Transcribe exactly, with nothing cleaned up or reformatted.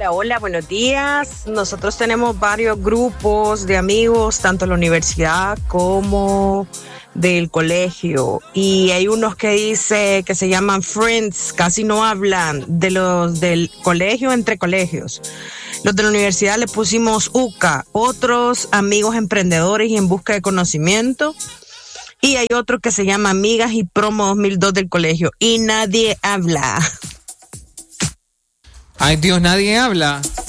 Hola, hola, buenos días. Nosotros tenemos varios grupos de amigos, tanto en la universidad como del colegio. Y hay unos que dice que se llaman friends, casi no hablan de los del colegio entre colegios. Los de la universidad le pusimos U C A, otros amigos emprendedores y en busca de conocimiento. Y hay otro que se llama Amigas y Promo dos mil dos del colegio. Y nadie habla. Ay, Dios, nadie habla.